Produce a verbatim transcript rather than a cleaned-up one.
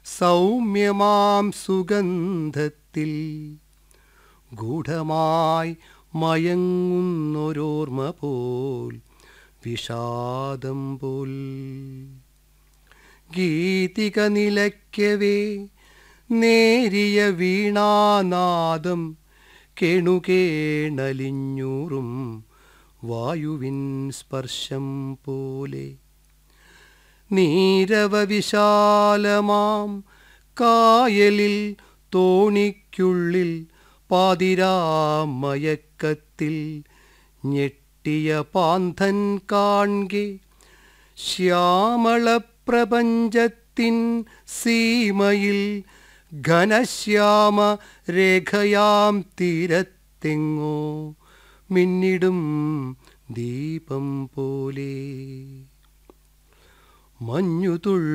സൗമ്യമാം സുഗന്ധത്തിൽ ഗൂഢമായി മയങ്ങുന്നൊരോർമ്മ പോൽ വിഷാദം പോൽ ഗീതിക നിലയ്ക്കവേ നേരിയ വീണാനാദം കേണുകേണലിഞ്ഞൂറും വായുവിൻ സ്പർശം പോലെ നീരവവിശാലമാം കായലിൽ തോണിക്കുള്ളിൽ പാതിരാമയക്കത്തിൽ ഞെട്ടിയ പാന്തൻ കാൺകെ ശ്യാമളപ്രപഞ്ചത്തിൻ സീമയിൽ ഘനശ്യാമ രേഖയാം തീരത്തെങ്ങോ മിന്നിടും ദീപം പോലെ മഞ്ഞുതുൾ